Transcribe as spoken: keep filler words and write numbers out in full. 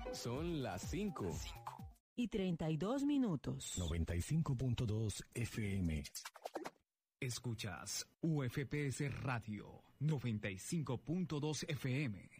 Son las cinco. Y treinta y dos minutos. noventa y cinco punto dos F M. Escuchas U F P S Radio noventa y cinco punto dos F M.